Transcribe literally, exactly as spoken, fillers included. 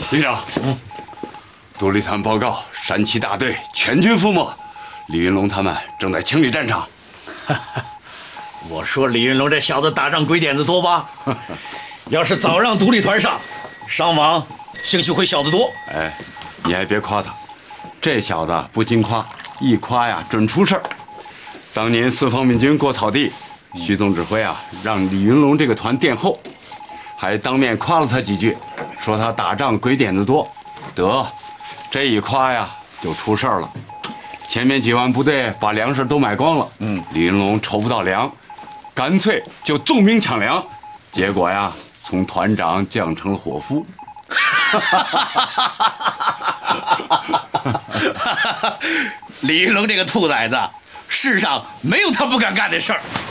连长，嗯，独立团报告，山崎大队全军覆没，李云龙他们正在清理战场。 我说李云龙这小子打仗鬼点子多吧？要是早让独立团上，伤亡兴许会小得多。 哎，你还别夸他，这小子不经夸，一夸呀准出事儿。当年四方面军过草地，徐总指挥啊让李云龙这个团殿后，还当面夸了他几句，说他打仗鬼点子多。得，这一夸呀就出事儿了。前面几万部队把粮食都买光了，嗯，李云龙筹不到粮，干脆就纵兵抢粮，结果呀从团长降成了伙夫。 李云龙这个兔崽子，世上没有他不敢干的事儿。